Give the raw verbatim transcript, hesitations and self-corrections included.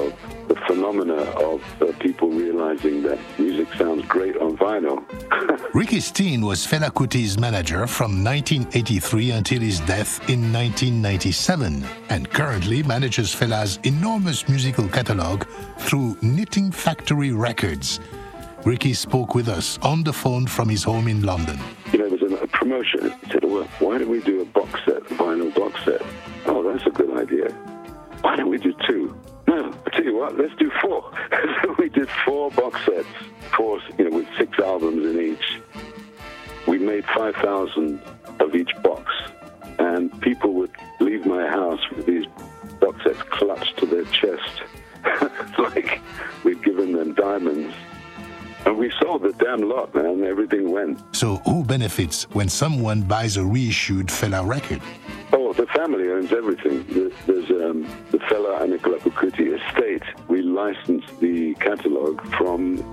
of the phenomena of uh, people realizing that music sounds great on vinyl. Ricky Steen was Fela Kuti's manager from nineteen eighty-three until his death in nineteen ninety-seven, and currently manages Fela's enormous musical catalog through Knitting Factory Records. Ricky spoke with us on the phone from his home in London. You know, there was a, a promotion. He said, well, why don't we do a box set, a vinyl box set? Oh, that's a good idea. Why don't we do two? No, I tell you what, let's do four. So we did four box sets, four, you know, with six albums in each. We made five thousand of each box, and people would leave my house with these box sets clutched to their chest. It's like we'd given them diamonds. And we sold the damn lot, man. Everything went. So who benefits when someone buys a reissued Fela record? Oh, the family owns everything. There's um, the Fela and Anikulapo Kuti estate. We licensed the catalog from